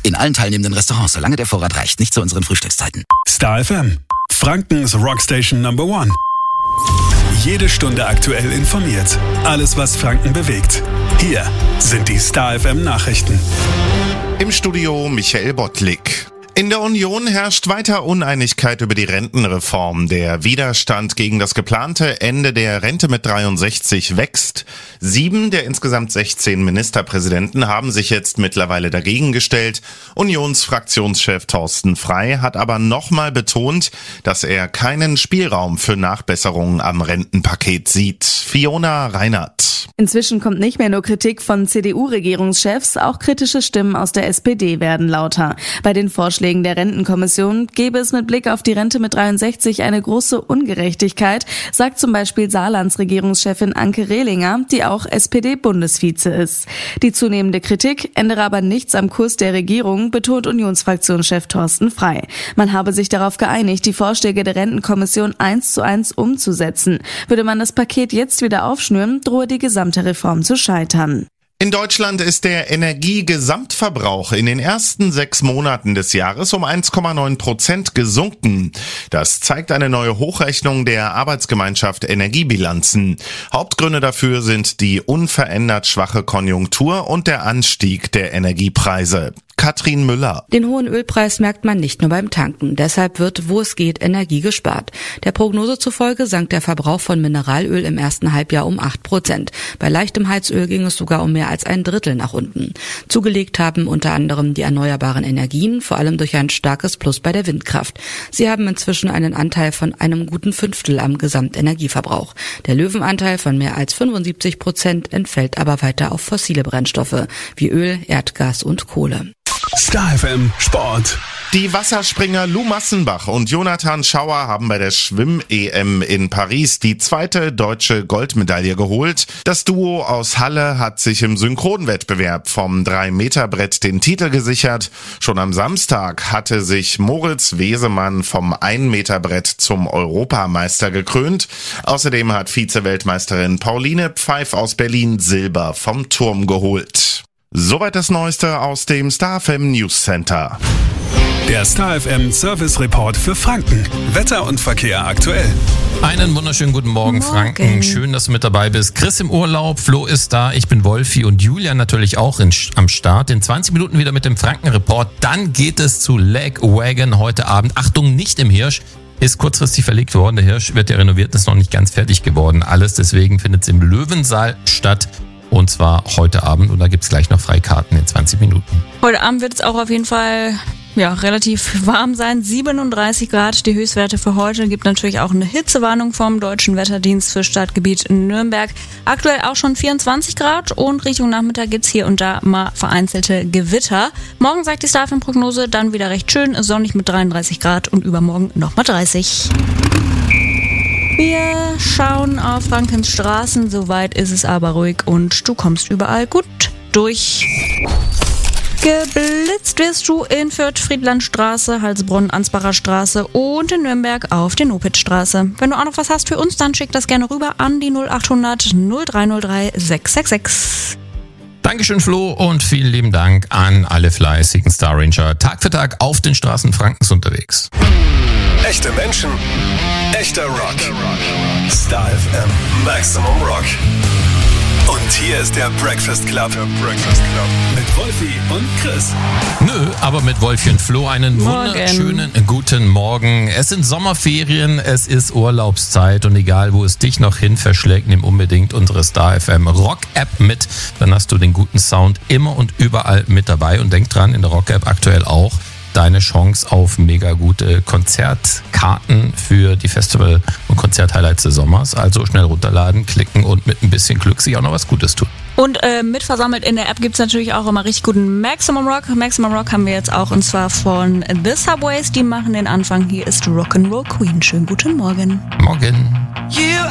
In allen teilnehmenden Restaurants, solange der Vorrat reicht. Nicht zu unseren Frühstückszeiten. Star FM, Frankens Rockstation Number 1. Jede Stunde aktuell informiert. Alles, was Franken bewegt. Hier sind die Star FM Nachrichten. Im Studio Michael Bottlik. In der Union herrscht weiter Uneinigkeit über die Rentenreform. Der Widerstand gegen das geplante Ende der Rente mit 63 wächst. 7 der insgesamt 16 Ministerpräsidenten haben sich jetzt mittlerweile dagegen gestellt. Unionsfraktionschef Thorsten Frey hat aber nochmal betont, dass er keinen Spielraum für Nachbesserungen am Rentenpaket sieht. Fiona Reinhardt. Inzwischen kommt nicht mehr nur Kritik von CDU-Regierungschefs, auch kritische Stimmen aus der SPD werden lauter. Bei den Vorschlägen der Rentenkommission gäbe es mit Blick auf die Rente mit 63 eine große Ungerechtigkeit, sagt zum Beispiel Saarlands Regierungschefin Anke Rehlinger, die auch SPD-Bundesvize ist. Die zunehmende Kritik ändere aber nichts am Kurs der Regierung, betont Unionsfraktionschef Thorsten Frey. Man habe sich darauf geeinigt, die Vorschläge der Rentenkommission 1:1 umzusetzen. Würde man das Paket jetzt wieder aufschnüren, drohe die gesamte Reform zu scheitern. In Deutschland ist der Energiegesamtverbrauch in den ersten 6 Monaten des Jahres um 1,9% gesunken. Das zeigt eine neue Hochrechnung der Arbeitsgemeinschaft Energiebilanzen. Hauptgründe dafür sind die unverändert schwache Konjunktur und der Anstieg der Energiepreise. Katrin Müller. Den hohen Ölpreis merkt man nicht nur beim Tanken. Deshalb wird, wo es geht, Energie gespart. Der Prognose zufolge sank der Verbrauch von Mineralöl im ersten Halbjahr um 8%. Bei leichtem Heizöl ging es sogar um mehr als ein Drittel nach unten. Zugelegt haben unter anderem die erneuerbaren Energien, vor allem durch ein starkes Plus bei der Windkraft. Sie haben inzwischen einen Anteil von einem guten Fünftel am Gesamtenergieverbrauch. Der Löwenanteil von mehr als 75% entfällt aber weiter auf fossile Brennstoffe wie Öl, Erdgas und Kohle. Star FM Sport. Die Wasserspringer Lou Massenbach und Jonathan Schauer haben bei der Schwimm-EM in Paris die 2. deutsche Goldmedaille geholt. Das Duo aus Halle hat sich im Synchronwettbewerb vom 3-Meter-Brett den Titel gesichert. Schon am Samstag hatte sich Moritz Wesemann vom 1-Meter-Brett zum Europameister gekrönt. Außerdem hat Vize-Weltmeisterin Pauline Pfeif aus Berlin Silber vom Turm geholt. Soweit das Neueste aus dem Star FM News Center. Der Star FM Service Report für Franken. Wetter und Verkehr aktuell. Einen wunderschönen guten Morgen, Franken. Schön, dass du mit dabei bist. Chris im Urlaub, Flo ist da, ich bin Wolfi und Julia natürlich auch am Start. In 20 Minuten wieder mit dem Franken-Report. Dann geht es zu Lagwagon heute Abend. Achtung, nicht im Hirsch. Ist kurzfristig verlegt worden. Der Hirsch wird ja renoviert, ist noch nicht ganz fertig geworden. Alles, deswegen findet es im Löwensaal statt. Und zwar heute Abend. Und da gibt's gleich noch Freikarten in 20 Minuten. Heute Abend wird es auch auf jeden Fall relativ warm sein. 37 Grad die Höchstwerte für heute. Gibt natürlich auch eine Hitzewarnung vom Deutschen Wetterdienst für Stadtgebiet Nürnberg. Aktuell auch schon 24 Grad und Richtung Nachmittag gibt's hier und da mal vereinzelte Gewitter. Morgen sagt die Star FM-Prognose dann wieder recht schön, sonnig mit 33 Grad und übermorgen nochmal 30. Wir schauen auf Frankens Straßen, soweit ist es aber ruhig und du kommst überall gut durch. Geblitzt wirst du in Fürth, Friedlandstraße, Halsbronn, Ansbacher Straße und in Nürnberg auf der Nopitzstraße. Wenn du auch noch was hast für uns, dann schick das gerne rüber an die 0800 0303 666. Dankeschön, Flo, und vielen lieben Dank an alle fleißigen Star Ranger Tag für Tag auf den Straßen Frankens unterwegs. Echte Menschen, echter Rock. Star FM Maximum Rock. Und hier ist der Breakfast Club. Mit Wolfi und Chris. Nö, aber mit Wolfi und Flo einen wunderschönen guten Morgen. Es sind Sommerferien, es ist Urlaubszeit und egal, wo es dich noch hin verschlägt, nimm unbedingt unsere Star FM Rock App mit. Dann hast du den guten Sound immer und überall mit dabei. Und denk dran, in der Rock App aktuell auch deine Chance auf mega gute Konzertkarten für die Festival- und Konzerthighlights des Sommers. Also schnell runterladen, klicken und mit ein bisschen Glück sich auch noch was Gutes tun. Und mitversammelt in der App gibt's natürlich auch immer richtig guten Maximum Rock. Maximum Rock haben wir jetzt auch und zwar von The Subways. Die machen den Anfang. Hier ist Rock'n'Roll Queen. Schönen guten Morgen. Morgen. You